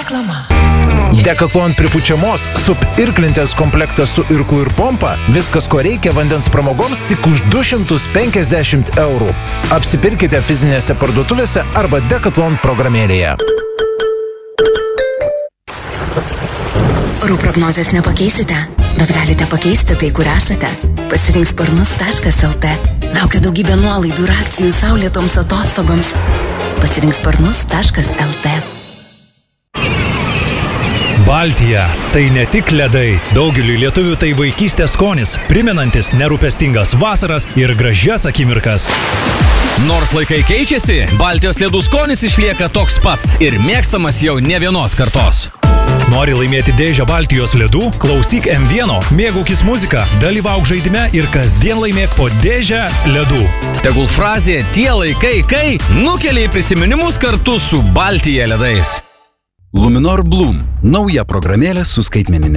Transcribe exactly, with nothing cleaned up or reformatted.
Reklama. Decathlon pripučiamos sup irklintės komplektas su irklu ir pompa. Viskas, ko reikia vandens pramogoms, tik už du šimtus penkiasdešimt eurų. Apsipirkite fizinėse parduotuvėse arba Decathlon programėlėje. Orų prognozės nepakeisite, bet galite pakeisti tai, kur esate. Pasirink sparnus taškas lt. Laukia daugybė nuolaidų ir akcijų saulėtoms atostogoms. Pasirink sparnus taškas lt. Baltija – tai ne tik ledai. Daugeliui lietuvių tai vaikystės skonis, primenantis nerūpestingas vasaras ir gražias akimirkas. Nors laikai keičiasi, Baltijos ledų skonis išlieka toks pats ir mėgstamas jau ne vienos kartos. Nori laimėti dėžę Baltijos ledų? Klausyk M vieno, mėgaukis muziką, dalyvauk žaidime ir kasdien laimėk po dėžę ledų. Tegul frazė "tie laikai kai" nukelia į prisiminimus kartu su Baltija ledais. Luminor Bloom – nauja programėlė su skaitmenine